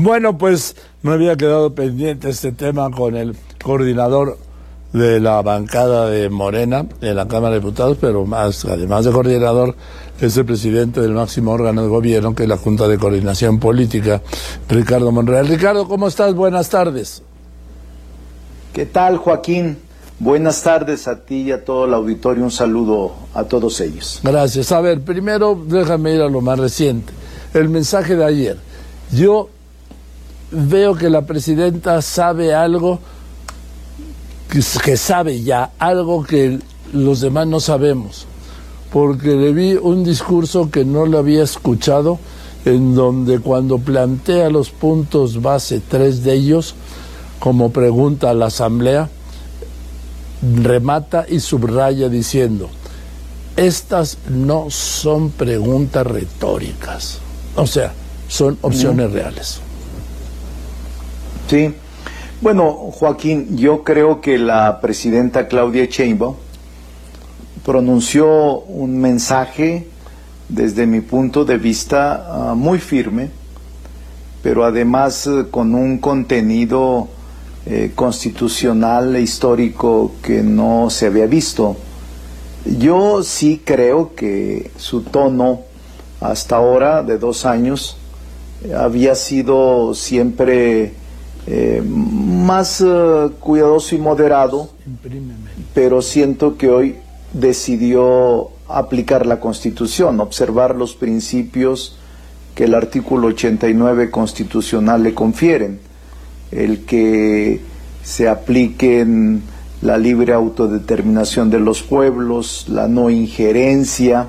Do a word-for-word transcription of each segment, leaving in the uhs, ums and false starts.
Bueno, pues me había quedado pendiente este tema con el coordinador de la bancada de Morena en la Cámara de Diputados, pero más, además de coordinador, es el presidente del máximo órgano de gobierno, que es la Junta de Coordinación Política, Ricardo Monreal. Ricardo, ¿cómo estás? Buenas tardes. ¿Qué tal, Joaquín? Buenas tardes a ti y a todo el auditorio. Un saludo a todos ellos. Gracias. A ver, primero déjame ir a lo más reciente. El mensaje de ayer. Yo veo que la presidenta sabe algo, que, que sabe ya algo que los demás no sabemos, porque le vi un discurso que no lo había escuchado, en donde cuando plantea los puntos base, tres de ellos, como pregunta a la Asamblea, remata y subraya diciendo: estas no son preguntas retóricas, o sea, son opciones mm. reales. Sí, bueno, Joaquín, yo creo que la presidenta Claudia Sheinbaum pronunció un mensaje, desde mi punto de vista, uh, muy firme, pero además uh, con un contenido eh, constitucional e histórico que no se había visto. Yo sí creo que su tono hasta ahora, de dos años, eh, había sido siempre Eh, más uh, cuidadoso y moderado, pero siento que hoy decidió aplicar la Constitución, observar los principios que el artículo ochenta y nueve constitucional le confieren, el que se apliquen la libre autodeterminación de los pueblos, la no injerencia,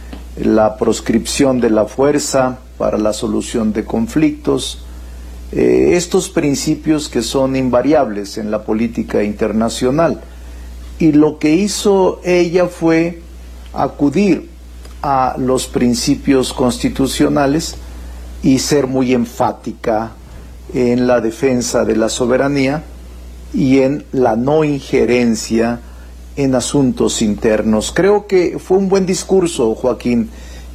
la proscripción de la fuerza para la solución de conflictos. Eh, estos principios que son invariables en la política internacional. Y lo que hizo ella fue acudir a los principios constitucionales y ser muy enfática en la defensa de la soberanía y en la no injerencia en asuntos internos. Creo que fue un buen discurso, Joaquín.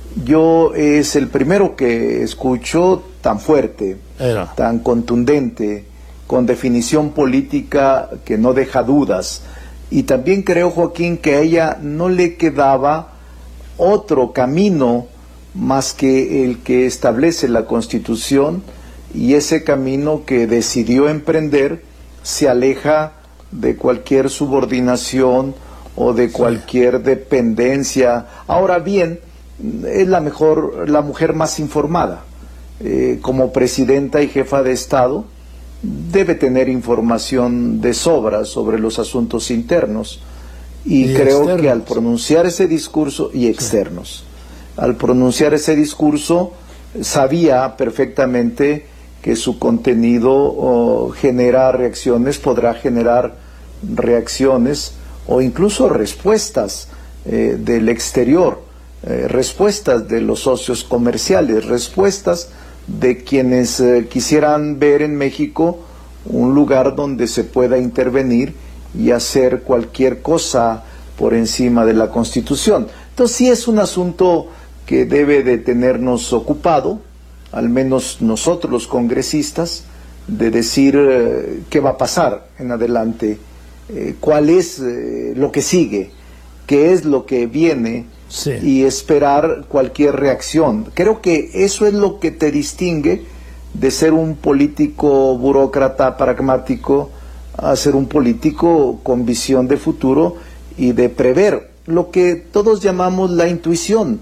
Yo es el primero que escucho tan fuerte, Era. tan contundente, con definición política que no deja dudas. Y también creo, Joaquín, que a ella no le quedaba otro camino más que el que establece la Constitución, y ese camino que decidió emprender se aleja de cualquier subordinación o de cualquier sí. dependencia. Ahora bien, es la mejor, la mujer más informada. Eh, como presidenta y jefa de Estado, debe tener información de sobra sobre los asuntos internos, y, y creo externos. que al pronunciar ese discurso, y externos, sí. al pronunciar ese discurso, sabía perfectamente que su contenido oh, genera reacciones, podrá generar reacciones o incluso respuestas eh, del exterior, eh, respuestas de los socios comerciales, respuestas de quienes eh, quisieran ver en México un lugar donde se pueda intervenir y hacer cualquier cosa por encima de la Constitución. Entonces sí es un asunto que debe de tenernos ocupado, al menos nosotros los congresistas, de decir eh, qué va a pasar en adelante, eh, cuál es eh, lo que sigue, qué es lo que viene. Sí. Y esperar cualquier reacción. Creo que eso es lo que te distingue de ser un político burócrata pragmático a ser un político con visión de futuro y de prever lo que todos llamamos la intuición,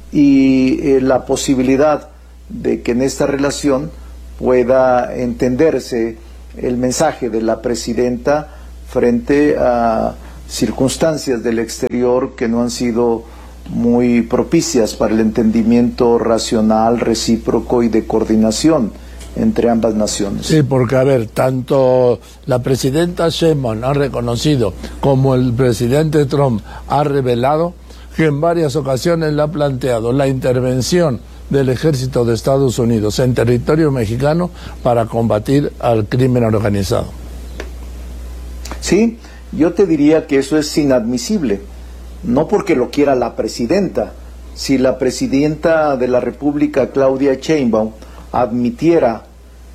y eh, la posibilidad de que en esta relación pueda entenderse el mensaje de la presidenta frente a circunstancias del exterior que no han sido muy propicias para el entendimiento racional, recíproco y de coordinación entre ambas naciones. Sí, porque a ver, tanto la presidenta Sheinbaum ha reconocido como el presidente Trump ha revelado que en varias ocasiones le ha planteado la intervención del ejército de Estados Unidos en territorio mexicano para combatir al crimen organizado. Sí, yo te diría que eso es inadmisible. No porque lo quiera la presidenta. Si la presidenta de la República, Claudia Sheinbaum, admitiera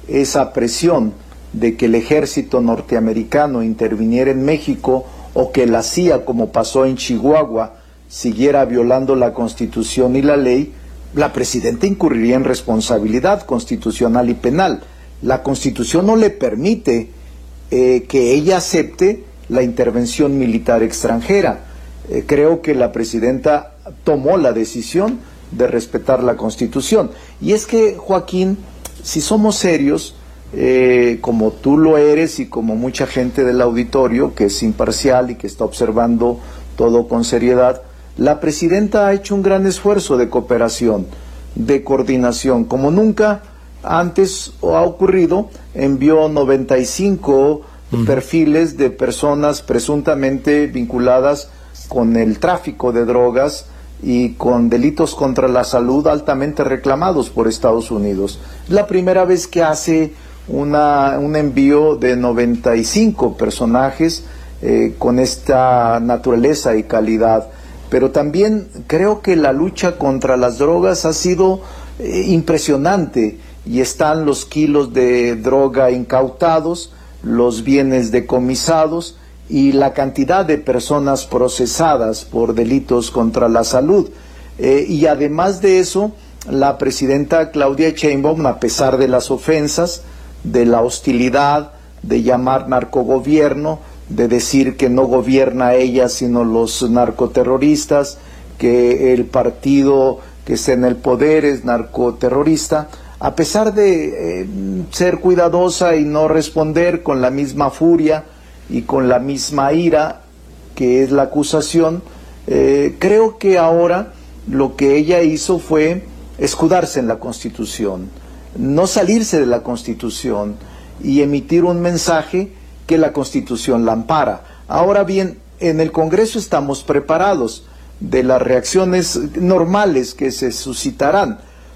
esa presión de que el ejército norteamericano interviniera en México o que la C I A, como pasó en Chihuahua, siguiera violando la Constitución y la ley, la presidenta incurriría en responsabilidad constitucional y penal. La Constitución no le permite eh, que ella acepte la intervención militar extranjera. Eh, creo que la presidenta tomó la decisión de respetar la Constitución. Y es que, Joaquín, si somos serios, eh, como tú lo eres y como mucha gente del auditorio que es imparcial y que está observando todo con seriedad, la presidenta ha hecho un gran esfuerzo de cooperación, de coordinación, como nunca antes ha ocurrido. Envió noventa y cinco uh-huh. perfiles de personas presuntamente vinculadas con el tráfico de drogas y con delitos contra la salud altamente reclamados por Estados Unidos. Es la primera vez que hace una, un envío de noventa y cinco personajes eh, con esta naturaleza y calidad. Pero también creo que la lucha contra las drogas ha sido eh, impresionante, y están los kilos de droga incautados, los bienes decomisados y la cantidad de personas procesadas por delitos contra la salud. Eh, y además de eso, la presidenta Claudia Sheinbaum, a pesar de las ofensas, de la hostilidad, de llamar narcogobierno, de decir que no gobierna ella sino los narcoterroristas, que el partido que está en el poder es narcoterrorista, a pesar de eh, ser cuidadosa y no responder con la misma furia y con la misma ira que es la acusación, eh, creo que ahora lo que ella hizo fue escudarse en la Constitución, no salirse de la Constitución y emitir un mensaje que la Constitución la ampara. Ahora bien, en el Congreso estamos preparados de las reacciones normales que se suscitarán.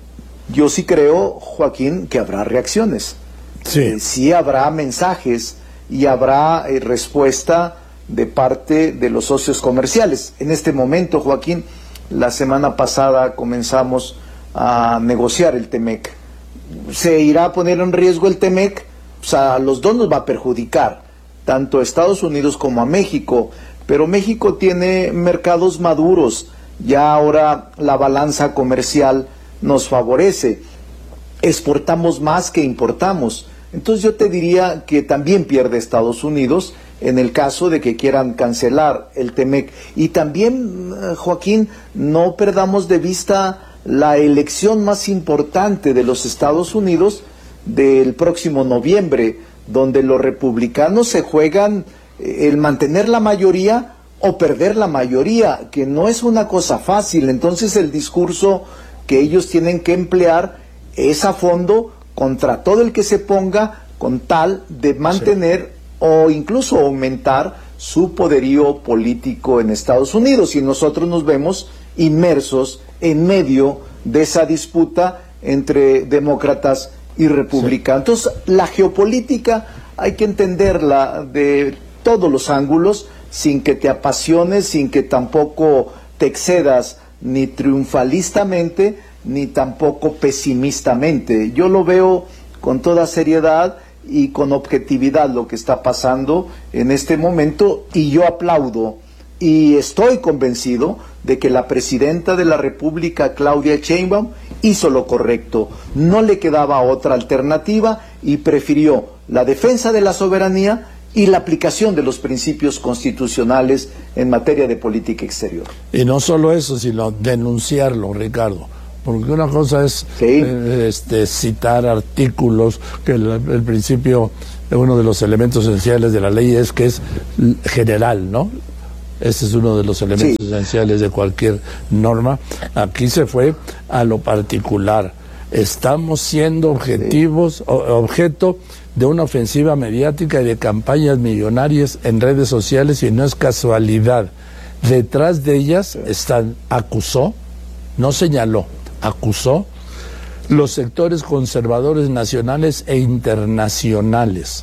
Yo sí creo, Joaquín, que habrá reacciones. Sí, eh, sí habrá mensajes y habrá eh, respuesta de parte de los socios comerciales. En este momento, Joaquín, la semana pasada comenzamos a negociar el T-M E C. ¿Se irá a poner en riesgo el T-M E C? O sea, a los dos nos va a perjudicar, tanto a Estados Unidos como a México, pero México tiene mercados maduros, ya ahora la balanza comercial nos favorece, exportamos más que importamos, entonces yo te diría que también pierde Estados Unidos en el caso de que quieran cancelar el T-M E C. Y también, Joaquín, no perdamos de vista la elección más importante de los Estados Unidos del próximo noviembre, donde los republicanos se juegan el mantener la mayoría o perder la mayoría, que no es una cosa fácil. Entonces el discurso que ellos tienen que emplear es a fondo contra todo el que se ponga con tal de mantener sí. o incluso aumentar su poderío político en Estados Unidos, y nosotros nos vemos inmersos en medio de esa disputa entre demócratas y republicanos. Sí. Entonces, la geopolítica hay que entenderla de todos los ángulos, sin que te apasiones, sin que tampoco te excedas ni triunfalistamente, ni tampoco pesimistamente. Yo lo veo con toda seriedad y con objetividad lo que está pasando en este momento, y yo aplaudo y estoy convencido de que la presidenta de la República, Claudia Sheinbaum, hizo lo correcto. No le quedaba otra alternativa y prefirió la defensa de la soberanía y la aplicación de los principios constitucionales en materia de política exterior. Y no solo eso, sino denunciarlo, Ricardo. Porque una cosa es sí. eh, este, citar artículos, que el, el principio, uno de los elementos esenciales de la ley es que es general, ¿no? Ese es uno de los elementos sí. esenciales de cualquier norma. Aquí se fue a lo particular. Estamos siendo objetivos, sí. o, objeto de una ofensiva mediática y de campañas millonarias en redes sociales, y no es casualidad. Detrás de ellas están, acusó, no señaló, acusó los sectores conservadores nacionales e internacionales.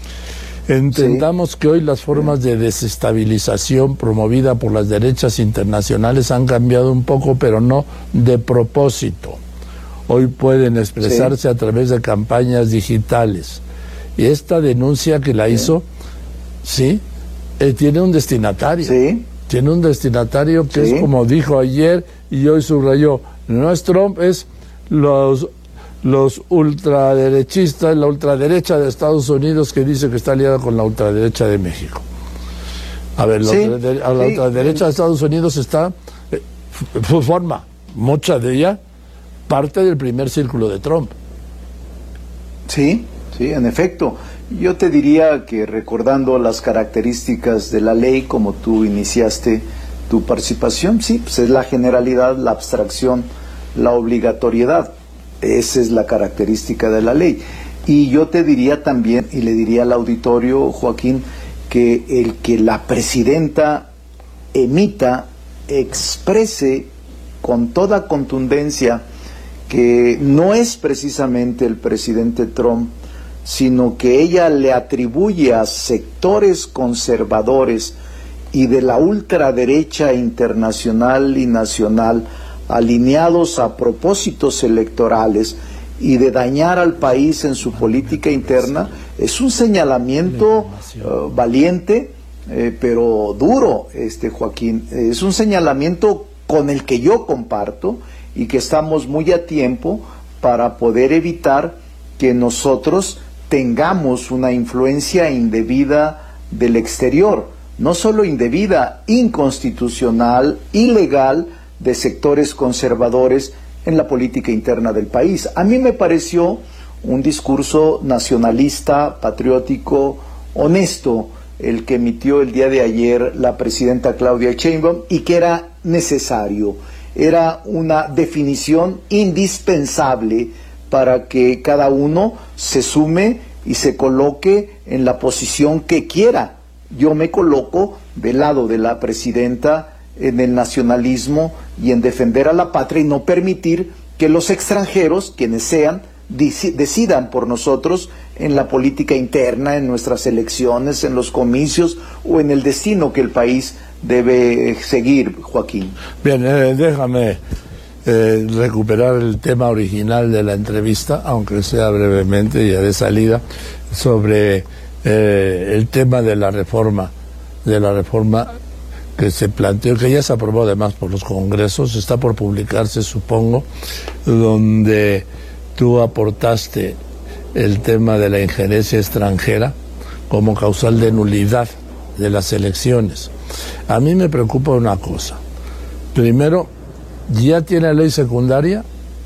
Entendamos sí. que hoy las formas de desestabilización promovida por las derechas internacionales han cambiado un poco, pero no de propósito. hoy pueden expresarse sí. a través de campañas digitales. Y esta denuncia que la hizo, sí, eh, tiene un destinatario. Sí. Tiene un destinatario que sí. es como dijo ayer y hoy subrayó, no es Trump, es los, los ultraderechistas, la ultraderecha de Estados Unidos que dice que está aliada con la ultraderecha de México. A ver, la, sí, ultraderecha, a la sí. ultraderecha de Estados Unidos está, eh, forma, mucha de ella, parte del primer círculo de Trump. Sí, sí, en efecto. Yo te diría que recordando las características de la ley, como tú iniciaste tu participación, sí, pues es la generalidad, la abstracción, la obligatoriedad. Esa es la característica de la ley. Y yo te diría también, y le diría al auditorio, Joaquín, que el que la presidenta emita, exprese con toda contundencia que no es precisamente el presidente Trump, sino que ella le atribuye a sectores conservadores y de la ultraderecha internacional y nacional, alineados a propósitos electorales y de dañar al país en su política interna, es un señalamiento uh, valiente, eh, pero duro, este Joaquín. Es un señalamiento con el que yo comparto y que estamos muy a tiempo para poder evitar que nosotros tengamos una influencia indebida del exterior, no solo indebida, inconstitucional, ilegal, de sectores conservadores en la política interna del país. A mí me pareció un discurso nacionalista, patriótico, honesto, el que emitió el día de ayer la presidenta Claudia Sheinbaum, y que era necesario, era una definición indispensable para que cada uno se sume y se coloque en la posición que quiera. Yo me coloco del lado de la presidenta en el nacionalismo y en defender a la patria y no permitir que los extranjeros, quienes sean, decidan por nosotros en la política interna, en nuestras elecciones, en los comicios o en el destino que el país debe seguir, Joaquín. Bien, eh, déjame eh, recuperar el tema original de la entrevista, aunque sea brevemente, ya de salida, sobre eh, el tema de la reforma, de la reforma que se planteó, que ya se aprobó además por los congresos, está por publicarse, supongo, donde tú aportaste el tema de la injerencia extranjera como causal de nulidad de las elecciones. A mí me preocupa una cosa. Primero, ¿ya tiene ley secundaria?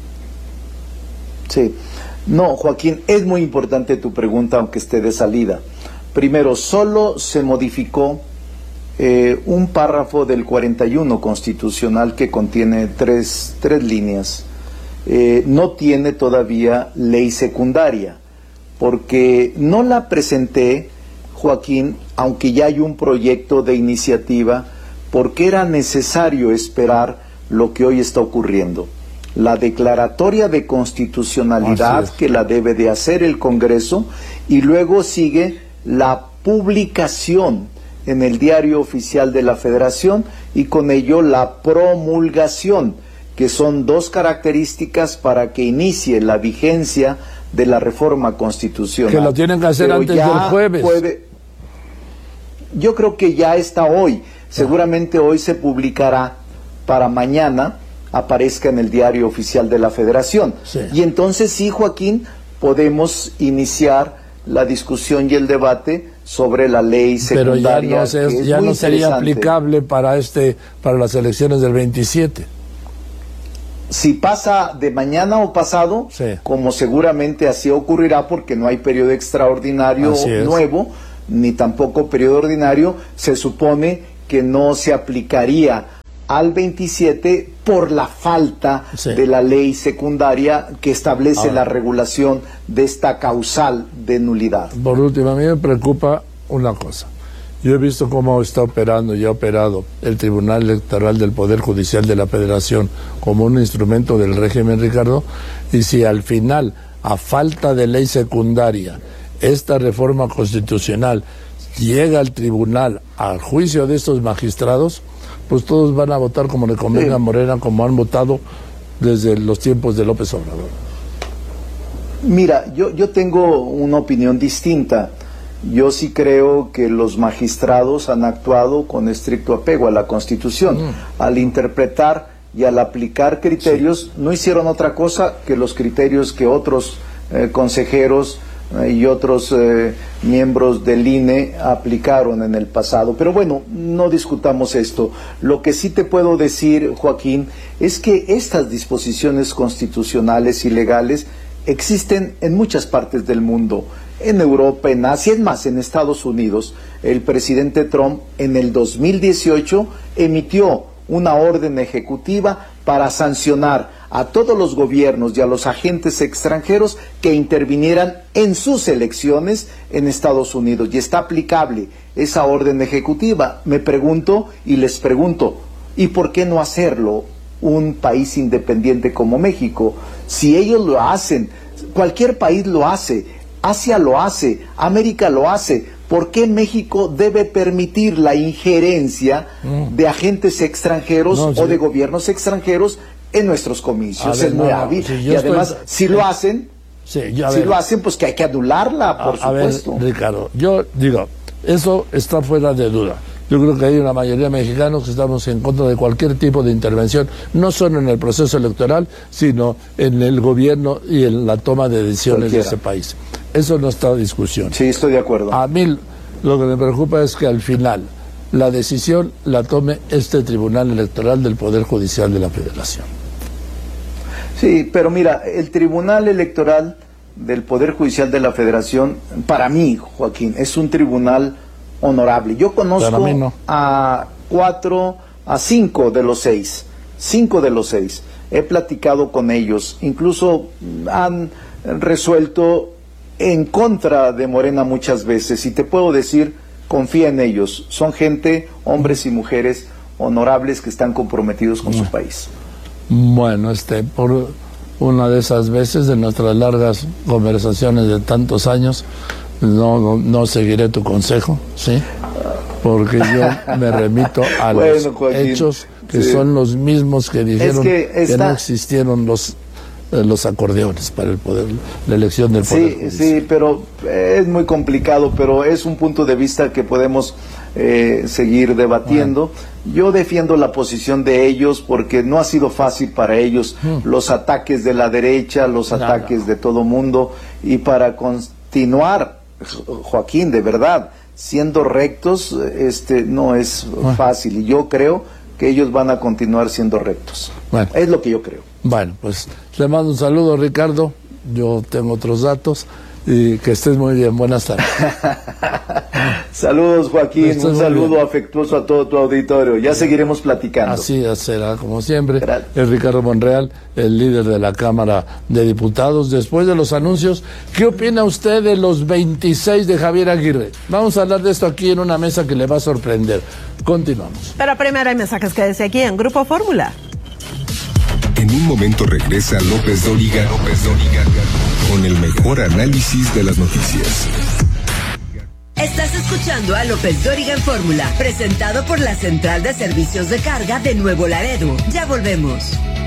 Sí. No, Joaquín, es muy importante tu pregunta, aunque esté de salida. Primero, solo se modificó eh, un párrafo del cuarenta y uno constitucional que contiene tres, tres líneas. Eh, no tiene todavía ley secundaria, porque no la presenté, Joaquín, aunque ya hay un proyecto de iniciativa, porque era necesario esperar lo que hoy está ocurriendo. La declaratoria de constitucionalidad, que la debe de hacer el Congreso, y luego sigue la publicación en el Diario Oficial de la Federación y con ello la promulgación, que son dos características para que inicie la vigencia de la reforma constitucional. Que lo tienen que hacer Pero antes del jueves. Puede, yo creo que ya está hoy. Seguramente hoy se publicará para mañana aparezca en el Diario Oficial de la Federación. Sí. Y entonces sí, Joaquín, podemos iniciar la discusión y el debate sobre la ley secundaria. Pero ya no, se, que es ya muy no sería interesante. aplicable para este para las elecciones del veintisiete. Si pasa de mañana o pasado, Sí. como seguramente así ocurrirá, porque no hay periodo extraordinario nuevo, ni tampoco periodo ordinario, se supone que no se aplicaría al veintisiete por la falta Sí. de la ley secundaria que establece Ahora, la regulación de esta causal de nulidad. Por último, a mí me preocupa una cosa. Yo he visto cómo está operando y ha operado el Tribunal Electoral del Poder Judicial de la Federación como un instrumento del régimen, Ricardo, y si al final, a falta de ley secundaria, esta reforma constitucional llega al tribunal al juicio de estos magistrados, pues todos van a votar como le convenga a Morena, como han votado desde los tiempos de López Obrador. Mira, yo, yo tengo una opinión distinta. Yo sí creo que los magistrados han actuado con estricto apego a la Constitución. Mm. Al interpretar y al aplicar criterios, sí. no hicieron otra cosa que los criterios que otros eh, consejeros eh, y otros eh, miembros del I N E aplicaron en el pasado. Pero bueno, no discutamos esto. Lo que sí te puedo decir, Joaquín, es que estas disposiciones constitucionales y legales existen en muchas partes del mundo, en Europa, en Asia, es más, en Estados Unidos. El presidente Trump en el dos mil dieciocho emitió una orden ejecutiva para sancionar a todos los gobiernos y a los agentes extranjeros que intervinieran en sus elecciones en Estados Unidos, y está aplicable esa orden ejecutiva. Me pregunto y les pregunto, ¿y por qué no hacerlo un país independiente como México? Si ellos lo hacen, cualquier país lo hace, Asia lo hace, América lo hace, ¿por qué México debe permitir la injerencia mm. de agentes extranjeros no, sí. o de gobiernos extranjeros en nuestros comicios? Ver, es muy no, hábil. Sí, y además, estoy... si lo hacen, sí, yo, si ver, lo hacen, pues que hay que anularla, por a, supuesto. A ver, Ricardo, yo digo, eso está fuera de duda. Yo creo que hay una mayoría de mexicanos que estamos en contra de cualquier tipo de intervención, no solo en el proceso electoral, sino en el gobierno y en la toma de decisiones Cualquiera. de ese país. Eso no está en discusión. Sí, estoy de acuerdo. A mí lo que me preocupa es que al final la decisión la tome este Tribunal Electoral del Poder Judicial de la Federación. Sí, pero mira, el Tribunal Electoral del Poder Judicial de la Federación, para mí, Joaquín, es un tribunal honorable. Yo conozco mí no. a cuatro, a cinco de los seis, cinco de los seis. He platicado con ellos, incluso han resuelto en contra de Morena muchas veces, y te puedo decir, confía en ellos. Son gente, hombres y mujeres honorables que están comprometidos con su país. Bueno, este, por una de esas veces de nuestras largas conversaciones de tantos años, No, no, no seguiré tu consejo, ¿sí? Porque yo me remito a bueno, los Joaquín, hechos que sí. son los mismos que dijeron es que, esta... que no existieron los eh, los acordeones para el poder, la elección del poder sí, judicial. Sí, pero es muy complicado, pero es un punto de vista que podemos eh, seguir debatiendo. Bueno. Yo defiendo la posición de ellos porque no ha sido fácil para ellos hmm. los ataques de la derecha, los Nada. ataques de todo mundo, y para continuar, Joaquín, de verdad, siendo rectos, este no es bueno. fácil, y yo creo que ellos van a continuar siendo rectos. Bueno. Es lo que yo creo. Bueno, pues le mando un saludo, Ricardo. Yo tengo otros datos, y que estés muy bien. Buenas tardes. Saludos, Joaquín, un saludo afectuoso a todo tu auditorio. Ya seguiremos platicando. Así será, como siempre. Gracias. Es Ricardo Monreal, el líder de la Cámara de Diputados. Después de los anuncios, ¿qué opina usted de los veintiséis de Javier Aguirre? Vamos a hablar de esto aquí en una mesa que le va a sorprender. Continuamos. Pero primero hay mensajes que decía aquí en Grupo Fórmula. En un momento regresa López Dóriga, López Dóriga, con el mejor análisis de las noticias. Estás escuchando a López Dóriga en Fórmula, presentado por la Central de Servicios de Carga de Nuevo Laredo. Ya volvemos.